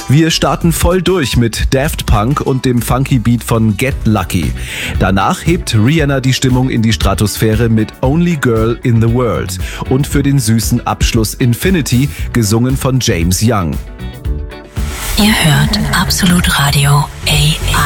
Wir starten voll durch mit Daft Punk und dem funky Beat von Get Lucky. Danach hebt Rihanna die Stimmung in die Stratosphäre mit Only Girl in the World und für den süßen Abschluss Infinity, gesungen von James Young. Ihr hört Absolut Radio AI.